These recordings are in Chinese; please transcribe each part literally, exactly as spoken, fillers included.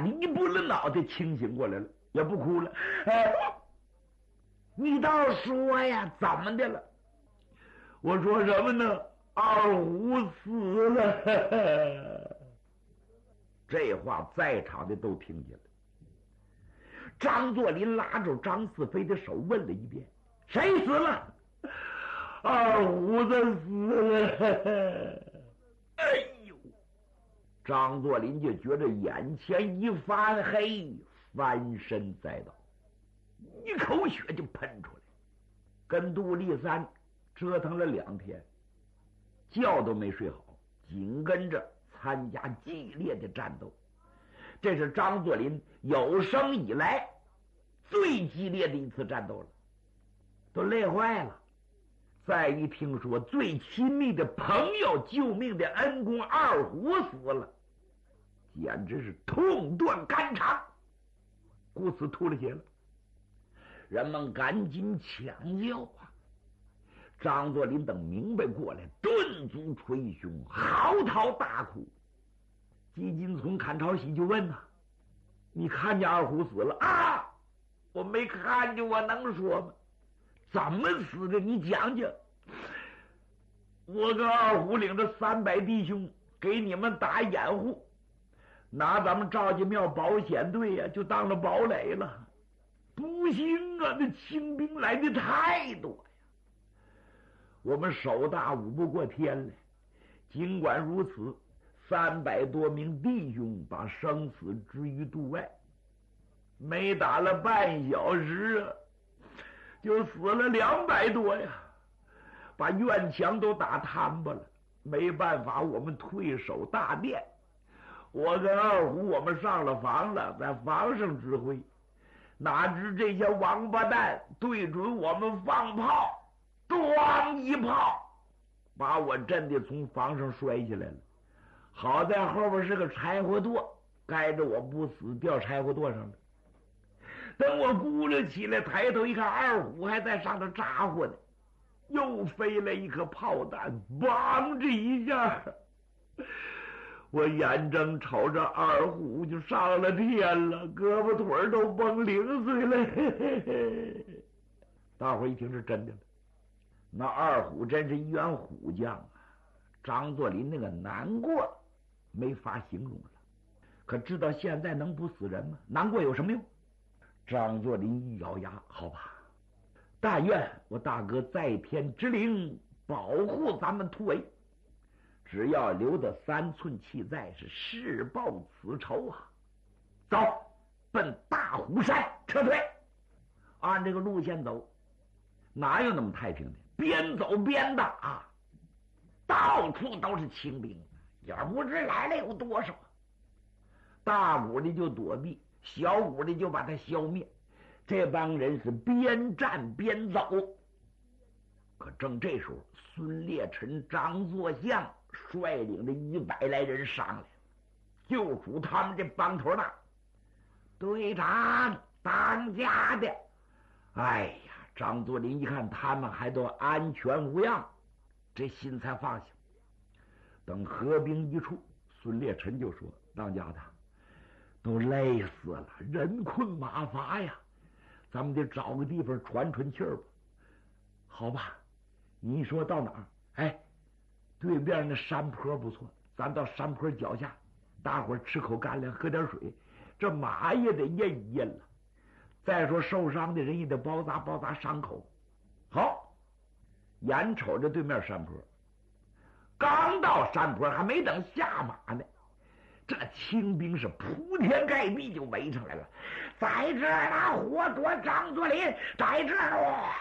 的一拨了脑袋，清醒过来了，也不哭了。哎，你倒说呀，怎么的了？我说什么呢？二虎死了。这话在场的都听见了。张作霖拉住张四飞的手问了一遍：谁死了？二虎子死了。哎呦！张作霖就觉着眼前一翻黑，翻身栽倒，一口血就喷出来，跟杜立三折腾了两天，觉都没睡好，紧跟着参加激烈的战斗。这是张作霖有生以来最激烈的一次战斗了，都累坏了。再一听说最亲密的朋友、救命的恩公二虎死了，简直是痛断肝肠，故此吐了血了。人们赶紧抢救啊！张作霖等明白过来，顿足捶胸，嚎啕大哭。季金从看朝喜就问呐、啊：“你看见二虎死了啊？”“我没看见，我能说吗？怎么死的？你讲讲。”“我跟二虎领着三百弟兄给你们打掩护，拿咱们赵家庙保险队呀、啊，就当了堡垒了。不行啊，那清兵来的太多呀，我们手大舞不过天来。尽管如此，三百多名弟兄把生死置于度外，没打了半小时啊，就死了两百多呀，把院墙都打瘫巴了。没办法，我们退守大殿。我跟二虎我们上了房了，在房上指挥，哪知这些王八蛋对准我们放炮，咣一炮把我震得从房上摔下来了。好在后边是个柴火垛，盖着我不死，掉柴火垛上了。等我咕噜起来，抬头一看，二虎还在上头咋呼呢，又飞来一颗炮弹，梆这一下，我眼睁瞅着二虎就上了天了，胳膊腿都崩零碎了。嘿嘿嘿，大伙一听是真的了，那二虎真是一员虎将啊！张作霖那个难过没法形容了，可知道现在能不死人吗？难过有什么用？张作霖一咬牙，好吧，但愿我大哥在天之灵保护咱们突围，只要留得三寸气在，是誓报此仇啊！走，奔大虎山撤退，按这个路线走，哪有那么太平的？边走边打啊，到处都是清兵，也不知来了有多少。大股的就躲避，小股的就把他消灭。这帮人是边战边走。可正这时候，孙烈臣、张作相率领着一百来人上来，就属他们这帮头的队长当家的。哎呀，张作霖一看他们还都安全无恙，这心才放下。等合兵一处，孙烈臣就说：“当家的，都累死了，人困马乏呀，咱们得找个地方喘喘气儿吧。好吧，你说到哪儿？哎，对面那山坡不错，咱到山坡脚下，大伙儿吃口干粮，喝点水，这马也得咽一咽了。再说受伤的人也得包扎包扎伤口。好，眼瞅着对面山坡，刚到山坡，还没等下马呢，这清兵是铺天盖地就围上来了。在这儿呢，活捉张作霖，在这儿哇！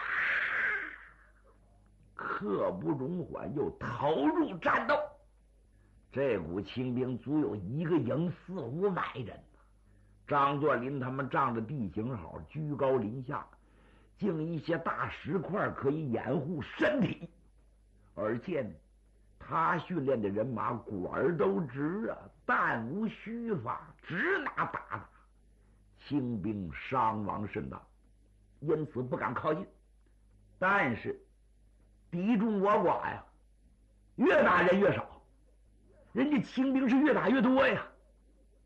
刻不容缓，又投入战斗。这股清兵足有一个营四五百人呢。张作霖他们仗着地形好，居高临下，竟一些大石块可以掩护身体，而且呢，他训练的人马管都直啊，弹无虚发，直拿打打。清兵伤亡甚大，因此不敢靠近。但是敌众我寡呀，越打人越少，人家清兵是越打越多呀。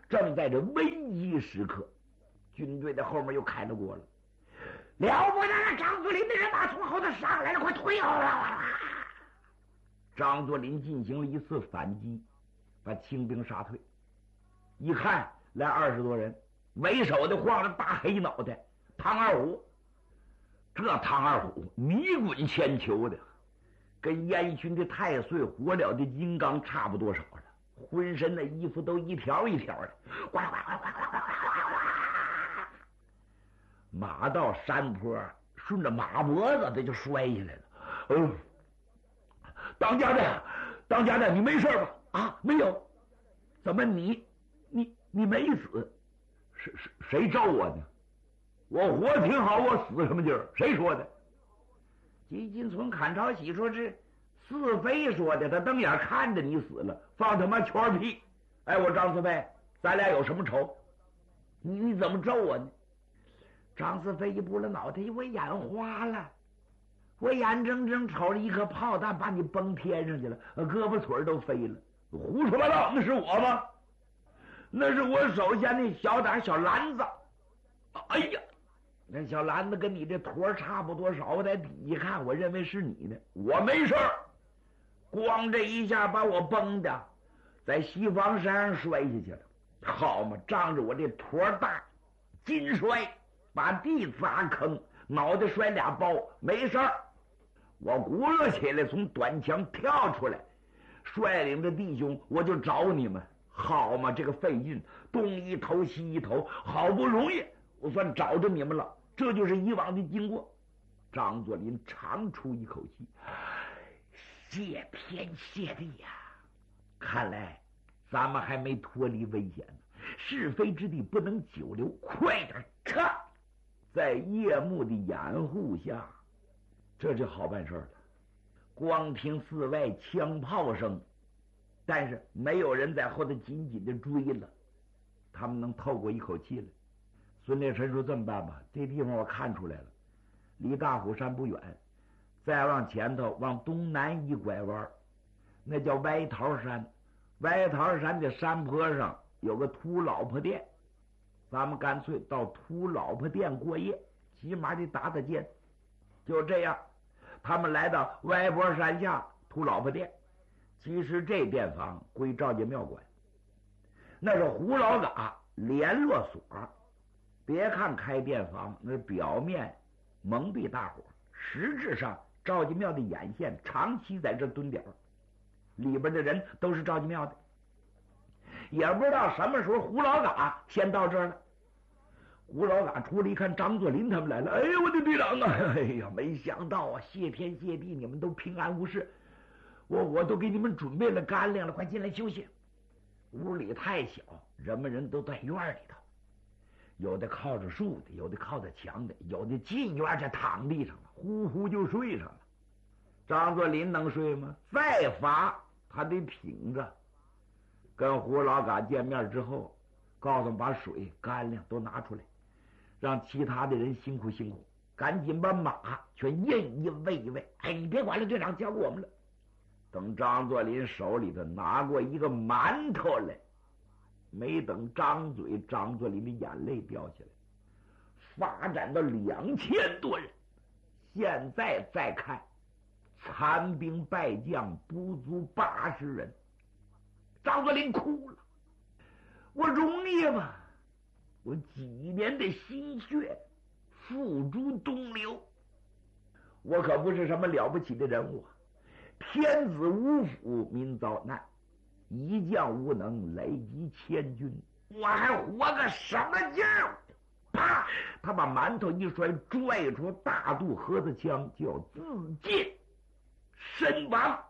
正在这危急时刻，军队在后面又开了锅了。了不得了！张作霖的人马从后头上来了，快退后了！张作霖进行了一次反击，把清兵杀退。一看来二十多人，为首的晃着大黑脑袋，唐二虎。这唐二虎迷滚千秋的，跟燕勋的太岁火燎的金刚差不多少了，浑身的衣服都一条一条的，呱啦呱啦呱啦呱啦呱啦呱啦，马到山坡，顺着马脖子他就摔下来了。嗯，当家的，当家的，你没事吧？啊，没有。怎么你你你没死？谁谁谁咒我呢？我活挺好，我死什么劲儿？谁说的？吉金村砍朝喜说是四飞说的，他瞪眼看着你死了，放他妈圈屁！哎，我张四飞，咱俩有什么仇？你你怎么咒我呢？张四飞一拨了脑袋，我眼花了，我眼睁睁瞅着一颗炮弹把你崩天上去了，胳膊腿都飞了，胡说八道！那是我吗？那是我手下那小胆小篮子。哎呀！那小篮子跟你这坨差不多少，我在底下看，我认为是你的，我没事儿，光这一下把我崩的在西房山上摔下去了，好嘛，仗着我这坨大，金摔把地砸坑，脑袋摔俩包，没事儿，我轱辘起来从短墙跳出来，率领着弟兄我就找你们，好嘛，这个费劲，东一头西一头，好不容易我算找着你们了。这就是以往的经过。张作霖长出一口气，谢天谢地呀！看来咱们还没脱离危险呢，是非之地不能久留，快点撤！在夜幕的掩护下，这就好办事了。光听寺外枪炮声，但是没有人在后头紧紧的追了，他们能透过一口气来。孙烈臣说：“这么办吧，这地方我看出来了，离大虎山不远，再往前头往东南一拐弯，那叫歪桃山。歪桃山的山坡上有个秃老婆店，咱们干脆到秃老婆店过夜，起码得打打尖。”就这样，他们来到歪坡山下秃老婆店。其实这店房归赵家庙管，那是胡老嘎联络所。别看开店房，那表面蒙蔽大伙，实质上赵家庙的眼线长期在这蹲点，里边的人都是赵家庙的。也不知道什么时候胡老嘎先到这儿了。胡老嘎出来一看，张作霖他们来了，哎呀，我的队长啊！哎呀，没想到啊，谢天谢地，你们都平安无事，我我都给你们准备了干粮了，快进来休息。屋里太小，人们人都在院里头。有的靠着树的，有的靠着墙的，有的进院就躺地上了，呼呼就睡上了。张作霖能睡吗？再乏他得挺着。跟胡老嘎见面之后，告诉把水干粮都拿出来，让其他的人辛苦辛苦，赶紧把马全印一喂一喂。哎，你别管了，队长交给我们了。等张作霖手里头拿过一个馒头来，没等张嘴，张作霖的眼泪掉下来。发展到两千多人，现在再看，残兵败将不足八十人。张作霖哭了，我容易吗？我几年的心血付诸东流，我可不是什么了不起的人物。天子无府，民遭难。一将无能，累积千军，我还活个什么劲儿？啪！他把馒头一摔，拽出大肚盒子枪，就要自尽身亡。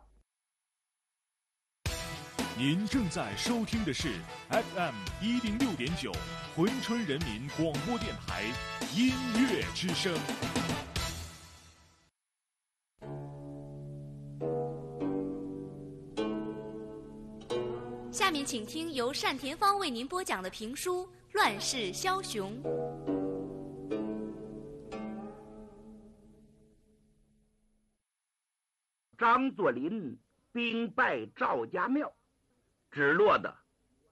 您正在收听的是 F M 一零六点九珲春人民广播电台音乐之声。 下面请听由单田芳为您播讲的评书《乱世枭雄》。 张作霖兵败赵家庙，只落得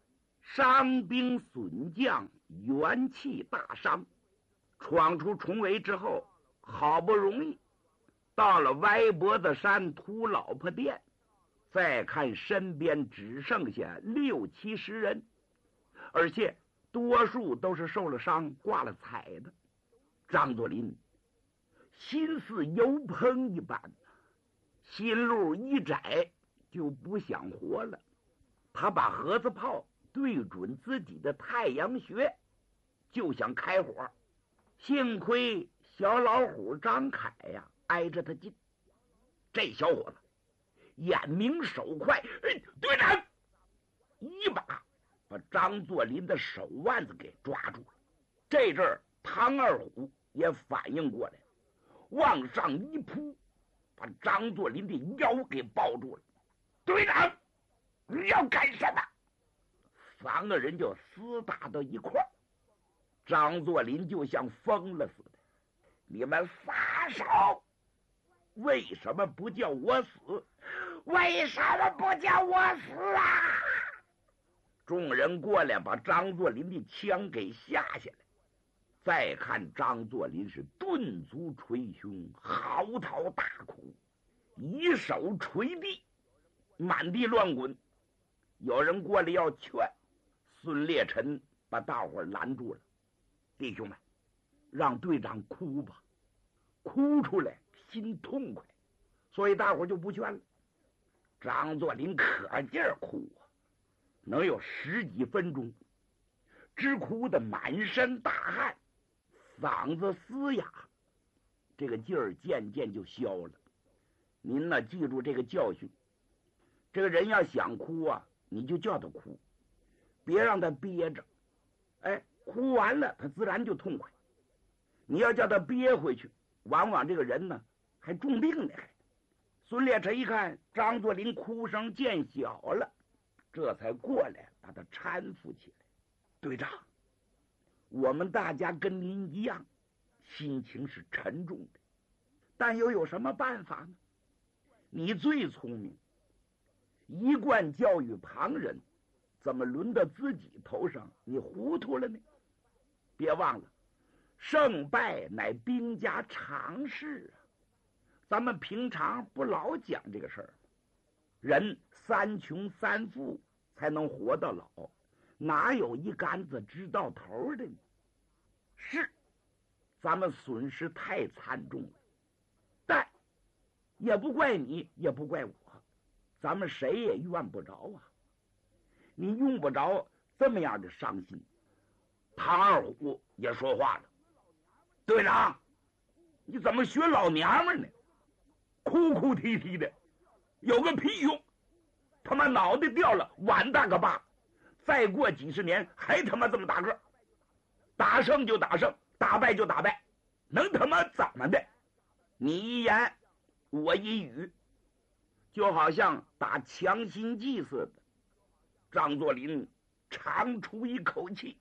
伤兵损将，元气大伤。闯出重围之后，好不容易到了歪脖子山屠老婆店，再看身边只剩下六七十人，而且多数都是受了伤挂了彩的。张作霖心似油烹一般，心路一窄，就不想活了。他把盒子炮对准自己的太阳穴，就想开火。幸亏小老虎张凯呀挨着他近，这小伙子眼明手快，哎，队长一把把张作霖的手腕子给抓住了。这阵儿唐二虎也反应过来，往上一扑，把张作霖的腰给抱住了。队长，你要干什么？三个人就厮打到一块儿。张作霖就像疯了似的，你们撒手！为什么不叫我死？为什么不叫我死啊？众人过来把张作霖的枪给下下来。再看张作霖是顿足捶胸，嚎啕大哭，一手捶地，满地乱滚。有人过来要劝，孙烈臣把大伙拦住了。弟兄们，让队长哭吧，哭出来心痛快，所以大伙就不劝了。张作霖可劲儿哭啊，能有十几分钟，直哭得满身大汗，嗓子嘶哑，这个劲儿渐渐就消了。您呢，记住这个教训，这个人要想哭啊，你就叫他哭，别让他憋着。哎，哭完了他自然就痛快。你要叫他憋回去，往往这个人呢还重病呢。还孙烈臣一看张作霖哭声渐小了，这才过来把他搀扶起来。队长，我们大家跟您一样，心情是沉重的，但又有什么办法呢？你最聪明，一贯教育旁人，怎么轮到自己头上你糊涂了呢？别忘了，胜败乃兵家常事啊！咱们平常不老讲这个事儿，人三穷三富才能活到老，哪有一竿子支到头的呢？是，咱们损失太惨重了，但也不怪你，也不怪我，咱们谁也怨不着啊。你用不着这么样的伤心。唐二虎也说话了，队长，你怎么学老娘们呢？哭哭啼啼的，有个屁用！他妈脑袋掉了，碗大个疤，再过几十年还他妈这么大个，打胜就打胜，打败就打败，能他妈怎么的？你一言我一语，就好像打强心剂似的。张作霖长出一口气，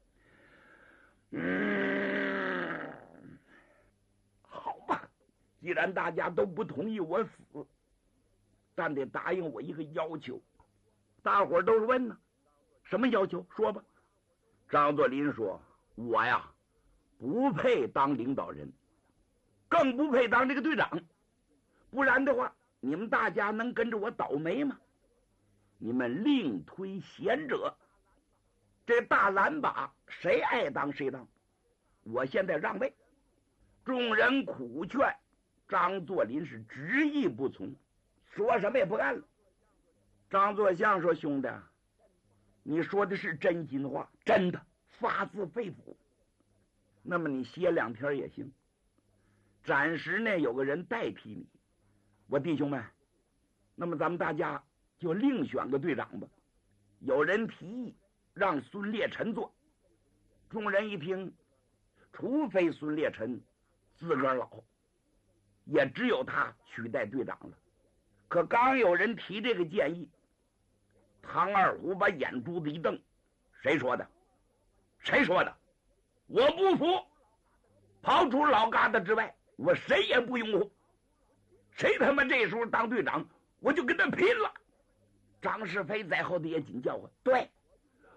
嗯，好吧，既然大家都不同意我死，但得答应我一个要求。大伙儿都是问呢，什么要求？说吧。张作霖说：“我呀，不配当领导人，更不配当这个队长。不然的话，你们大家能跟着我倒霉吗？你们另推贤者，这大蓝把谁爱当谁当。我现在让位。”众人苦劝，张作霖是执意不从，说什么也不干了。张作相说：“兄弟，你说的是真心话，真的发自肺腑。那么你歇两天也行，暂时呢有个人代替你。我弟兄们，那么咱们大家就另选个队长吧。”有人提议让孙烈臣做，众人一听，除非孙烈臣自个儿老，也只有他取代队长了。可刚有人提这个建议，唐二虎把眼珠子一瞪：“谁说的？谁说的？我不服！刨除老疙瘩之外，我谁也不拥护。谁他妈这时候当队长，我就跟他拼了！”张世飞在后头也紧叫唤：“对，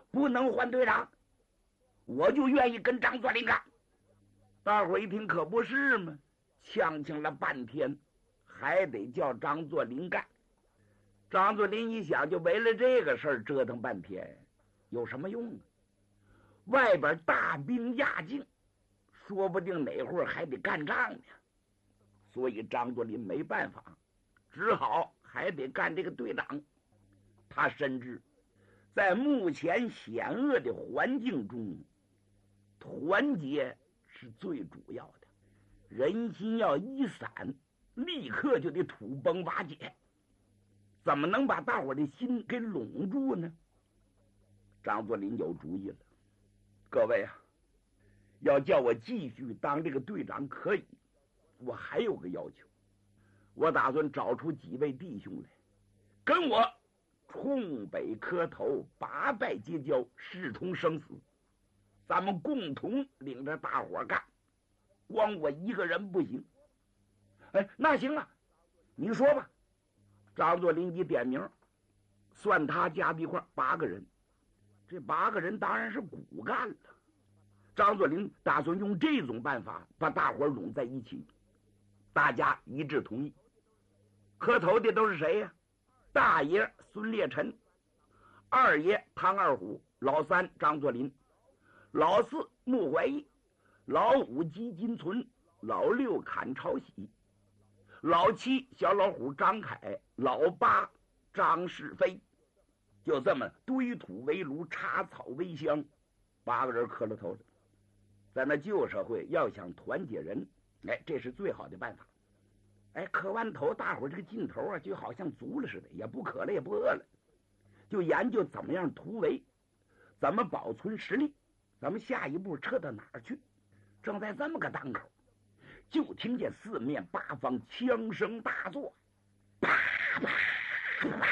不能换队长，我就愿意跟张作霖干。大伙一听可不是嘛，呛呛了半天，还得叫张作霖干。张作霖一想，就为了这个事儿折腾半天，有什么用啊？外边大兵压境，说不定哪会儿还得干仗呢。所以张作霖没办法，只好还得干这个队长。他深知，在目前险恶的环境中，团结是最主要的。人心要一散，立刻就得土崩瓦解。怎么能把大伙的心给拢住呢？张作霖有主意了。各位啊，要叫我继续当这个队长可以，我还有个要求，我打算找出几位弟兄来，跟我冲北磕头，八拜结交，誓同生死，咱们共同领着大伙干，光我一个人不行。哎，那行啊，你说吧。张作霖一点名，算他加一块八个人，这八个人当然是骨干了。张作霖打算用这种办法把大伙拢在一起，大家一致同意。磕头的都是谁呀？大爷孙烈臣，二爷唐二虎，老三张作霖，老四穆怀义，老五姬金存，老六阚朝喜，老七小老虎张凯，老八张世飞。就这么堆土为炉，插草为香，八个人磕了头了。在那旧社会，要想团结人，哎，这是最好的办法。哎，磕完头，大伙儿这个劲头啊，就好像足了似的，也不渴了，也不饿了，就研究怎么样突围，怎么保存实力，咱们下一步撤到哪儿去。正在这么个当口，就听见四面八方枪声大作，啪啪啪啪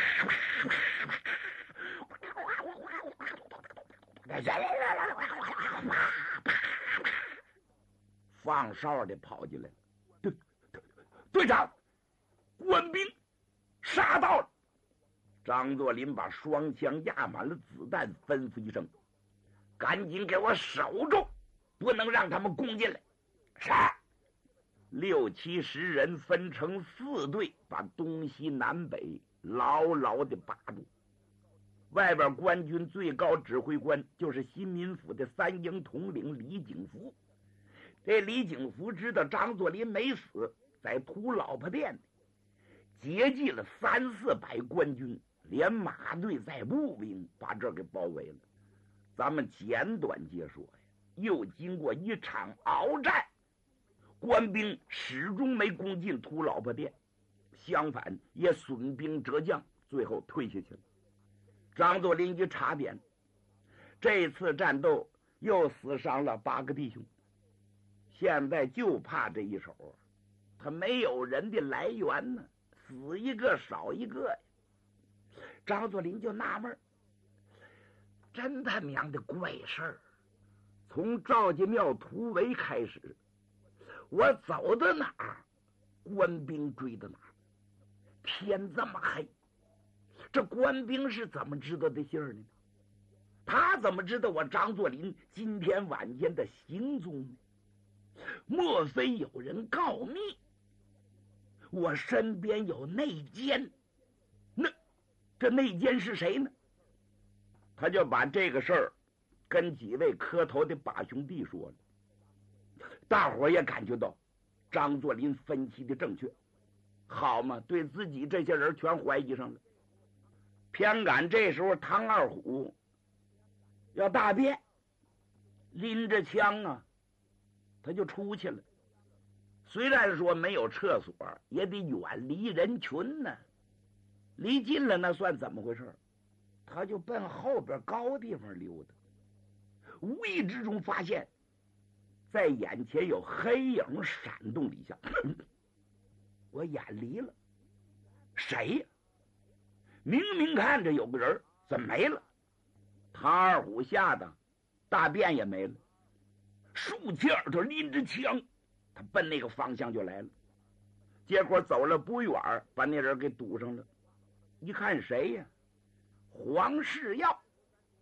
放哨的跑进来，队队长，官兵杀到了。张作霖把双枪压满了子弹，吩咐一声：“赶紧给我守住，不能让他们攻进来。”是。六七十人分成四队，把东西南北牢牢地把住。外边官军最高指挥官就是新民府的三营统领李景福。这李景福知道张作霖没死，在屠老婆店结集了三四百官军，连马队带步兵把这儿给包围了。咱们简短接说呀，又经过一场鏖战，官兵始终没攻进屠老婆店，相反也损兵折将，最后退下去了。张作霖一查点，这次战斗又死伤了八个弟兄，现在就怕这一手，他没有人的来源呢，死一个少一个呀。张作霖就纳闷，真他娘的怪事儿。从赵家庙突围开始，我走到哪儿，官兵追到哪儿。天这么黑，这官兵是怎么知道的信儿呢？他怎么知道我张作霖今天晚间的行踪呢？莫非有人告密？我身边有内奸，那这内奸是谁呢？他就把这个事儿跟几位磕头的把兄弟说了。大伙也感觉到张作霖分析的正确，好嘛，对自己这些人全怀疑上了。偏赶这时候唐二虎要大便，拎着枪啊，他就出去了。虽然说没有厕所，也得远离人群呢。离近了那算怎么回事？他就奔后边高地方溜达，无意之中发现在眼前有黑影闪动了一下，我眼离了，谁呀？明明看着有个人，怎么没了？唐二虎吓得大便也没了，竖起耳朵拎着枪，他奔那个方向就来了。结果走了不远，把那人给堵上了。一看谁呀？黄世耀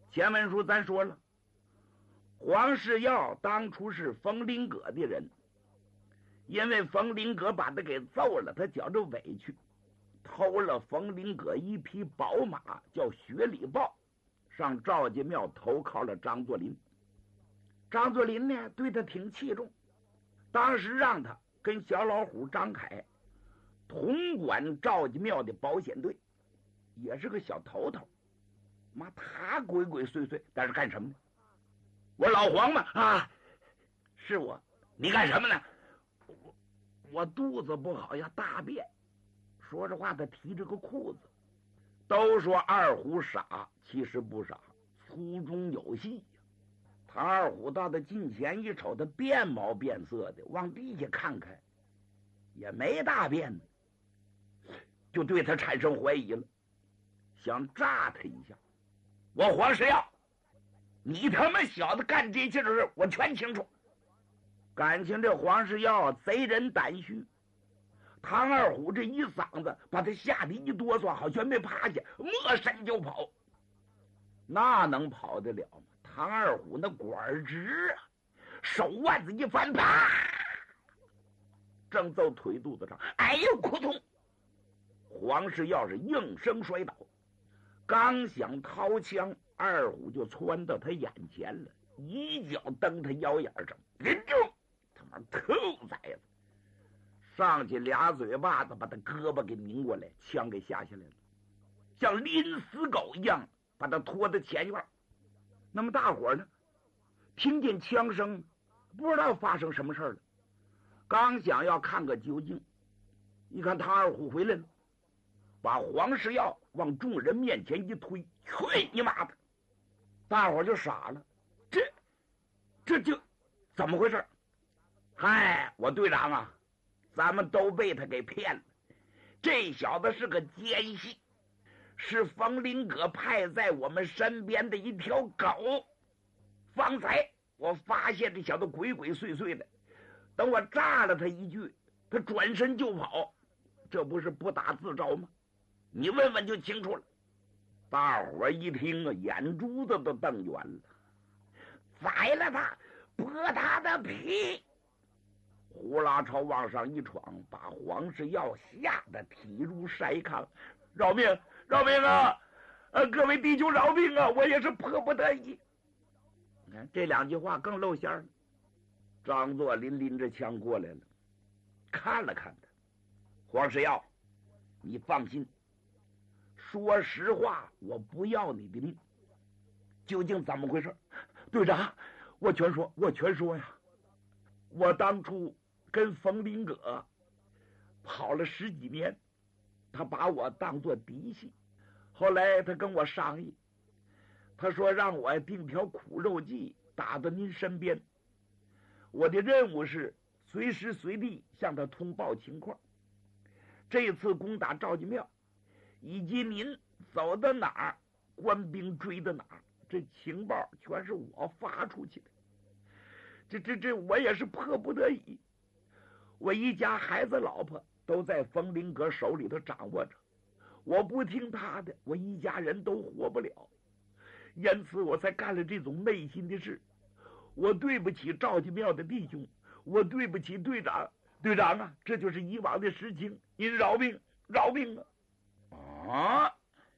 前文书咱说了，黄世耀当初是冯林阁的人，因为冯林阁把他给揍了，他觉着委屈，偷了冯林阁一匹宝马，叫雪里豹，上赵家庙投靠了张作霖。张作霖呢，对他挺器重，当时让他跟小老虎张凯统管赵家庙的保险队，也是个小头头。妈，他鬼鬼祟祟，但是干什么呢？我老黄嘛啊，是我。你干什么呢？我我肚子不好，要大便。说着话，他提着个裤子。都说二虎傻，其实不傻，粗中有细。唐二虎到他近前一瞅，他变毛变色的，往地下看看，也没大便呢，就对他产生怀疑了，想炸他一下。我黄世耀，你他妈小子干这些事我全清楚。感情这黄世耀贼人胆虚，唐二虎这一嗓子把他吓得一哆嗦，好悬没趴下，摸身就跑。那能跑得了吗？唐二虎那管直啊，手腕子一翻，啪，正揍腿肚子上，哎呦，扑通！黄世耀是应声摔倒。刚想掏枪，二虎就窜到他眼前了，一脚蹬他腰眼上，人就他妈兔崽子！上去俩嘴巴子把他胳膊给拧过来，枪给下下来了，像拎死狗一样把他拖到前院。那么大伙呢，听见枪声，不知道发生什么事了，刚想要看个究竟，一看唐二虎回来了，把黄世耀往众人面前一推，去你妈的！大伙就傻了，这这就怎么回事？嗨，我队长啊，咱们都被他给骗了。这小子是个奸细，是冯林阁派在我们身边的一条狗。方才我发现这小子鬼鬼祟祟的，等我炸了他一句，他转身就跑，这不是不打自招吗？你问问就清楚了。大伙一听啊，眼珠子都瞪圆了，宰了他，剥他的皮。呼啦朝往上一闯，把黄世耀吓得体如筛糠。饶命，饶命啊！呃，各位弟兄饶命啊！我也是迫不得已。你看这两句话更露馅了。张作霖拎着枪过来了，看了看他，黄世耀，你放心，说实话，我不要你的命。究竟怎么回事？队长，我全说，我全说呀。我当初跟冯林阁跑了十几年，他把我当作嫡系。后来他跟我商议，他说让我订条苦肉计打到您身边。我的任务是随时随地向他通报情况。这次攻打赵家庙，以及您走到哪儿，官兵追到哪儿，这情报全是我发出去的。这这这，我也是迫不得已。我一家孩子老婆都在冯林阁手里头掌握着，我不听他的，我一家人都活不了。因此我才干了这种昧心的事。我对不起赵家庙的弟兄，我对不起队长。队长啊，这就是以往的事情，您饶命，饶命啊！啊，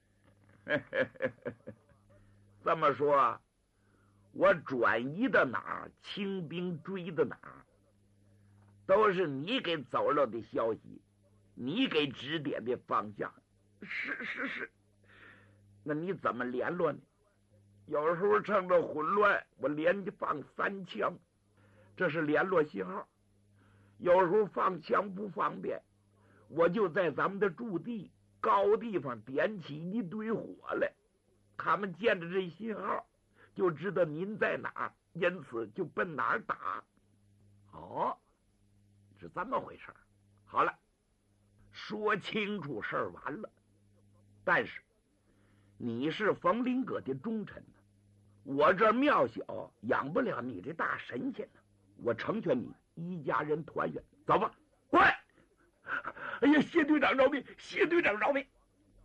这么说，我转移到哪儿，清兵追到哪儿，都是你给走漏的消息，你给指点的方向。是是是，那你怎么联络呢？有时候趁着混乱，我连着放三枪，这是联络信号。有时候放枪不方便，我就在咱们的驻地高地方点起一堆火来，他们见着这信号就知道您在哪儿，因此就奔哪儿打。哦，是这么回事。好了，说清楚事儿完了。但是你是冯林阁的忠臣呢，我这庙小养不了你这大神仙呢，我成全你一家人团圆。走吧，快！哎呀，谢队长饶命，谢队长饶命！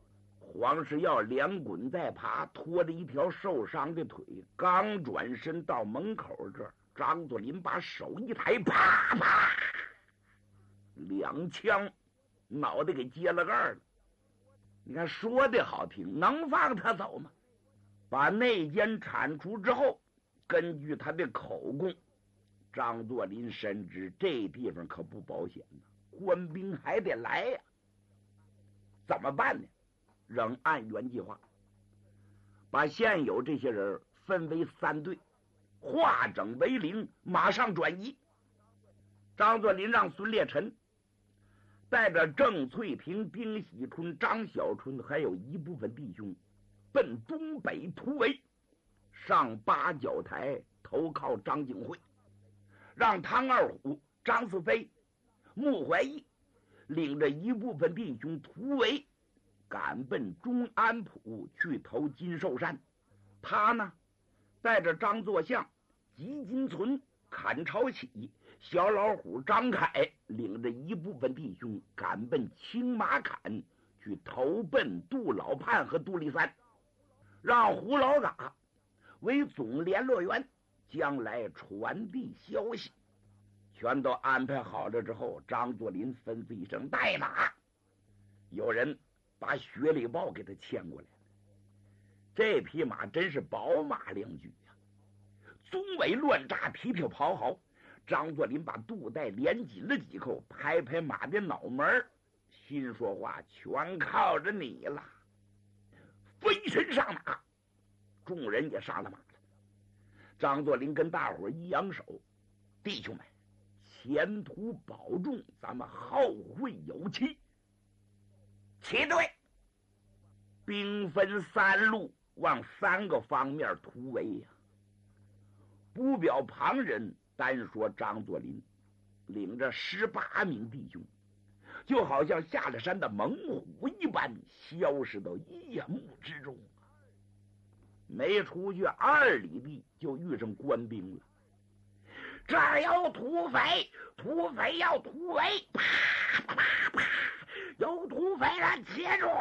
黄世耀连滚带爬，拖着一条受伤的腿，刚转身到门口这儿，张作霖把手一抬，啪啪，两枪，脑袋给揭了盖了。你看说的好听，能放他走吗？把内奸铲除之后，根据他的口供，张作霖深知这地方可不保险呢，官兵还得来呀、啊，怎么办呢？仍按原计划，把现有这些人分为三队，化整为零，马上转移。张作霖让孙烈臣带着郑翠萍、丁喜春、张小春，还有一部分弟兄奔东北突围，上八角台投靠张景惠，让汤二虎、张四飞、穆怀义领着一部分弟兄突围，赶奔中安浦去投金寿山。他呢，带着张作相、吉金存、坎朝喜、小老虎张凯，领着一部分弟兄赶奔青马坎去投奔杜老盼和杜立三，让胡老嘎为总联络员，将来传递消息。全都安排好了之后，张作霖吩咐一声带马，有人把雪里豹给他牵过来。这匹马真是宝马良驹呀、啊，鬃尾乱扎，皮皮跑好。张作霖把肚带连紧了几扣，拍拍马的脑门，心说话全靠着你了。飞身上马，众人也上了马了。张作霖跟大伙一扬手，弟兄们，前途保重，咱们后会有期。齐队，兵分三路，往三个方面突围呀、啊。不表旁人，单说张作霖领着十八名弟兄，就好像下了山的猛虎一般，消失到夜幕之中。没出去二里地，就遇上官兵了。这儿有土匪，土匪要突围，啪啪啪啪，有土匪了，接住！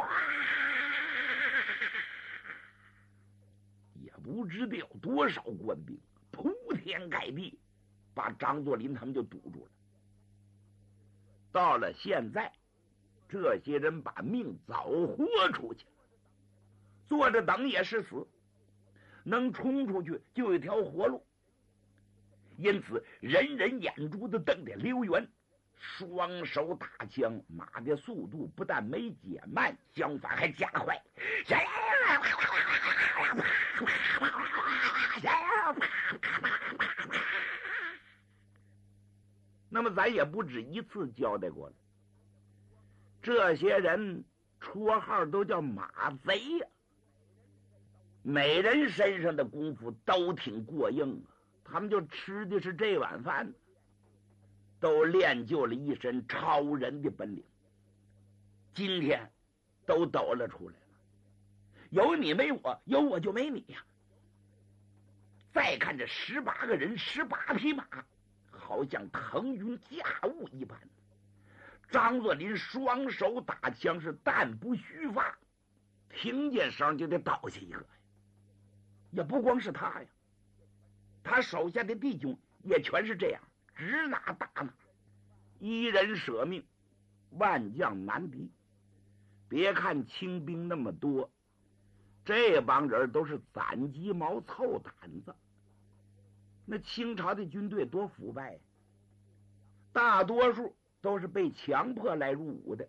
也不知道有多少官兵，铺天盖地，把张作霖他们就堵住了。到了现在，这些人把命早豁出去了，坐着等也是死，能冲出去就有一条活路。因此人人眼珠子瞪得溜圆，双手打枪，马的速度不但没减慢，相反还加快。那么咱也不止一次交代过了，这些人绰号都叫马贼呀、啊，每人身上的功夫都挺过硬啊，他们就吃的是这碗饭，都练就了一身超人的本领，今天都抖了出来了。有你没我，有我就没你呀、啊。再看这十八个人，十八匹马，好像腾云驾雾一般。张作霖双手打枪，是弹不虚发，听见声就得倒下一个呀。也不光是他呀，他手下的弟兄也全是这样，直拿大拿，一人舍命，万将难敌。别看清兵那么多，这帮人都是攒鸡毛凑胆子。那清朝的军队多腐败呀，大多数都是被强迫来入伍的。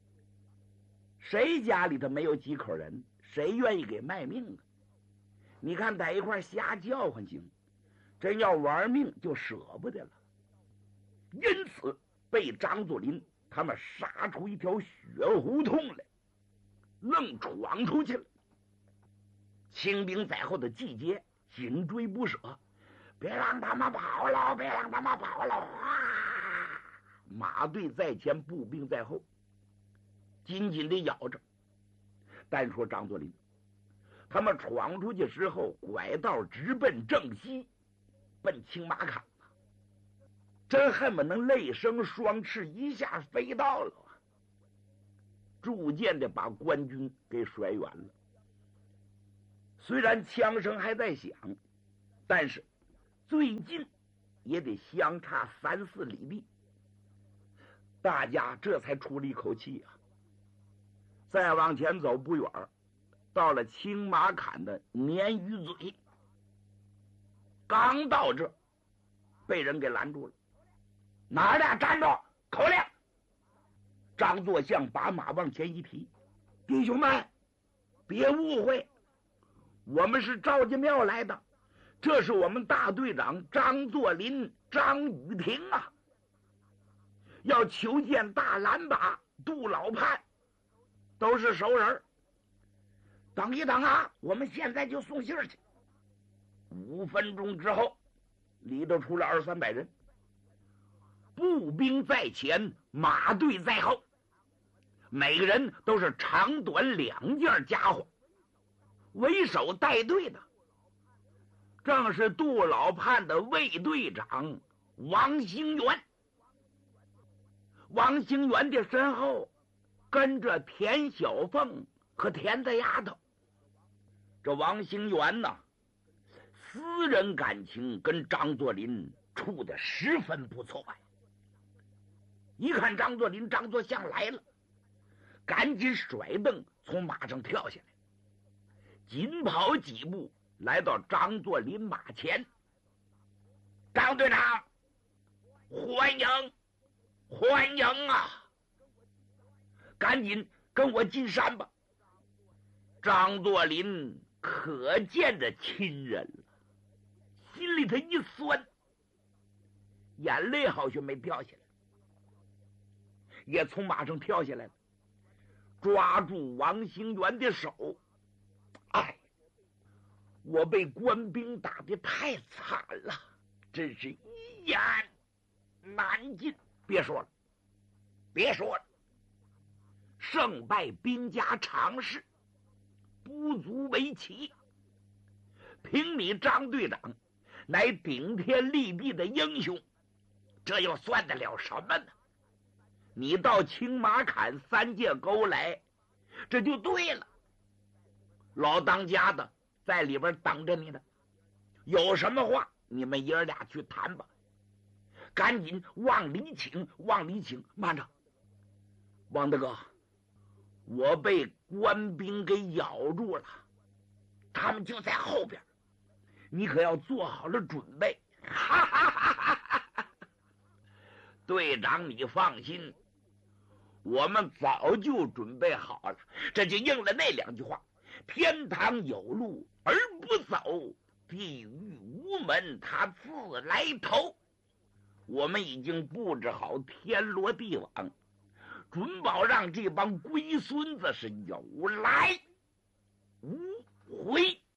谁家里头没有几口人，谁愿意给卖命啊？你看在一块瞎叫唤行，真要玩命就舍不得了。因此被张作霖他们杀出一条血胡同来，愣闯出去了。清兵在后的季节紧追不舍，别让他们跑了，别让他们跑了！啊！马队在前，步兵在后，紧紧地咬着。单说张作霖，他们闯出去之后，拐道直奔正西，奔青马坎了。真恨不能泪生双翅一下飞到了啊！ 逐渐的把官军给甩远了。虽然枪声还在响，但是最近也得相差三四里地，大家这才出了一口气啊。再往前走不远，到了青马坎的鲶鱼嘴，刚到这，被人给拦住了。哪儿的？站住！口令！张作相把马往前一提：“弟兄们，别误会，我们是赵家庙来的，这是我们大队长张作霖、张雨婷啊，要求见大蓝把、杜老判，都是熟人。等一等啊，我们现在就送信儿去。”五分钟之后，里头出了二三百人，步兵在前，马队在后，每个人都是长短两件家伙。为首带队的正是杜老判的卫队长王兴元。王兴元的身后跟着田小凤和田大丫头。这王兴元呢，私人感情跟张作霖处得十分不错呀。一看张作霖、张作相来了，赶紧甩蹬从马上跳下来，紧跑几步来到张作霖马前。张队长，欢迎欢迎啊，赶紧跟我进山吧。张作霖可见着亲人了，心里头一酸，眼泪好像没掉下来，也从马上跳下来了，抓住王兴元的手。哎，我被官兵打得太惨了，真是一言难尽。别说了，别说了，胜败兵家常事，不足为奇。凭你张队长乃顶天立地的英雄，这又算得了什么呢？你到青马坎三界沟来，这就对了。老当家的在里边等着你呢，有什么话你们爷儿俩去谈吧。赶紧往里请，往里请。慢着，王大哥，我被官兵给咬住了，他们就在后边，你可要做好了准备。哈哈哈哈哈！队长你放心，我们早就准备好了。这就应了那两句话：天堂有路而不走，地狱无门他自来投。我们已经布置好天罗地网，准保让这帮龟孙子是有来无回。